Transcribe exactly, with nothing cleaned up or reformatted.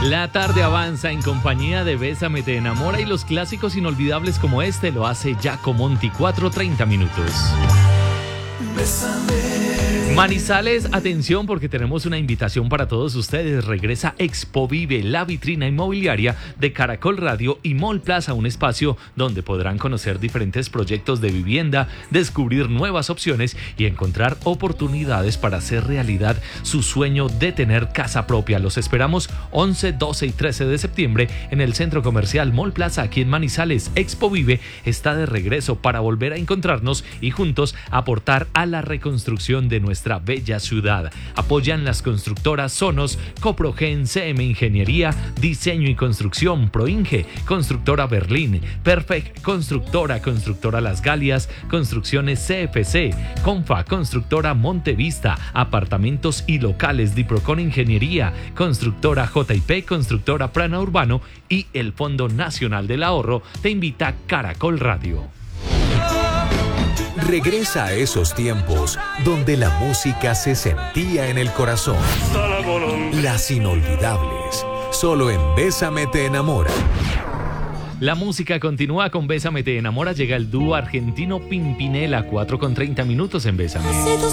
La tarde avanza en compañía de Bésame te enamora y los clásicos inolvidables como este lo hace Jaco Monti, cuatro treinta minutos. Bésame. Manizales, atención porque tenemos una invitación para todos ustedes. Regresa Expo Vive, la vitrina inmobiliaria de Caracol Radio y Mall Plaza, un espacio donde podrán conocer diferentes proyectos de vivienda, descubrir nuevas opciones y encontrar oportunidades para hacer realidad su sueño de tener casa propia. Los esperamos once, doce y trece de septiembre en el Centro Comercial Mall Plaza aquí en Manizales. Expo Vive está de regreso para volver a encontrarnos y juntos aportar a la reconstrucción de nuestra bella ciudad. Apoyan las constructoras Sonos, Coprogen, C M Ingeniería, Diseño y Construcción, Proinge, Constructora Berlín, Perfect Constructora, Constructora Las Galias, Construcciones C F C, Confa, Constructora Montevista, Apartamentos y Locales, Diprocon Ingeniería, Constructora J I P, Constructora Prana Urbano y el Fondo Nacional del Ahorro. Te invita Caracol Radio. Regresa a esos tiempos donde la música se sentía en el corazón. Las inolvidables, solo en Bésame te enamora. La música continúa con Bésame te enamora. Llega el dúo argentino Pimpinela, cuatro con treinta minutos en Bésame.